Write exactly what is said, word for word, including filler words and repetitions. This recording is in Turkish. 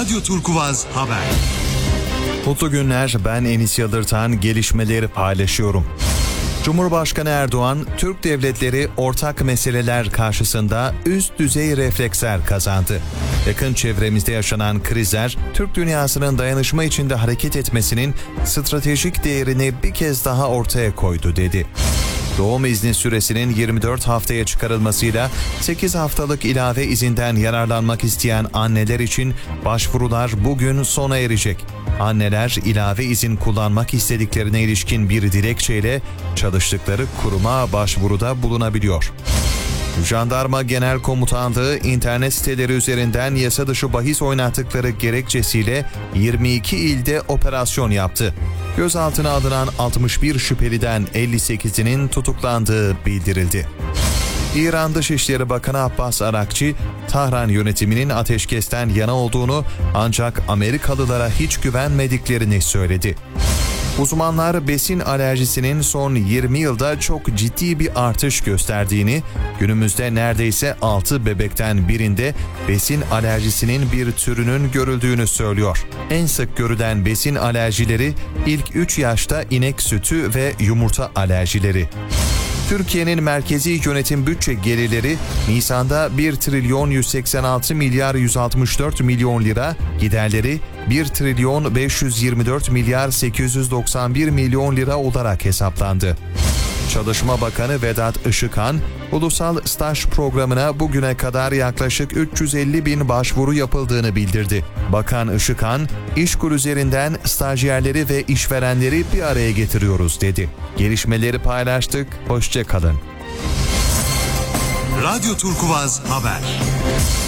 Radyo Turkuvaz Haber. Mutlu günler, ben Enis Yıldırtan, gelişmeleri paylaşıyorum. Cumhurbaşkanı Erdoğan, Türk devletleri ortak meseleler karşısında üst düzey refleksler kazandı. Yakın çevremizde yaşanan krizler, Türk dünyasının dayanışma içinde hareket etmesinin stratejik değerini bir kez daha ortaya koydu dedi. Doğum izni süresinin yirmi dört haftaya çıkarılmasıyla sekiz haftalık ilave izinden yararlanmak isteyen anneler için başvurular bugün sona erecek. Anneler ilave izin kullanmak istediklerine ilişkin bir dilekçeyle çalıştıkları kuruma başvuruda bulunabiliyor. Jandarma Genel Komutanlığı internet siteleri üzerinden yasa dışı bahis oynattıkları gerekçesiyle yirmi iki ilde operasyon yaptı. Gözaltına alınan altmış bir şüpheliden elli sekizinin tutuklandığı bildirildi. İran Dışişleri Bakanı Abbas Arakçı, Tahran yönetiminin ateşkesten yana olduğunu ancak Amerikalılara hiç güvenmediklerini söyledi. Uzmanlar besin alerjisinin son yirmi yılda çok ciddi bir artış gösterdiğini, günümüzde neredeyse altı bebekten birinde besin alerjisinin bir türünün görüldüğünü söylüyor. En sık görülen besin alerjileri ilk üç yaşta inek sütü ve yumurta alerjileri. Türkiye'nin merkezi yönetim bütçe gelirleri Nisan'da bir trilyon yüz seksen altı milyar yüz altmış dört milyon lira, giderleri bir trilyon beş yüz yirmi dört milyar sekiz yüz doksan bir milyon lira olarak hesaplandı. Çalışma Bakanı Vedat Işıkhan, ulusal staj programına bugüne kadar yaklaşık üç yüz elli bin başvuru yapıldığını bildirdi. Bakan Işıkhan, İşkur üzerinden stajyerleri ve işverenleri bir araya getiriyoruz dedi. Gelişmeleri paylaştık, hoşça kalın. Radyo Turkuvaz Haber.